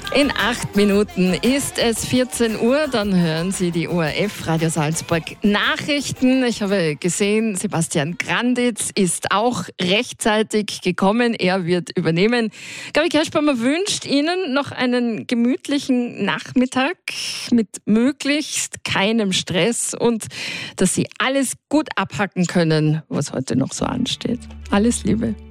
In 8 Minuten ist es 14 Uhr, dann hören Sie die ORF Radio Salzburg Nachrichten. Ich habe gesehen, Sebastian Granditz ist auch rechtzeitig gekommen. Er wird übernehmen. Gabi Kerschbaumer wünscht Ihnen noch einen gemütlichen Nachmittag mit möglichst keinem Stress und dass Sie alles gut abhacken können, was heute noch so ansteht. Alles Liebe.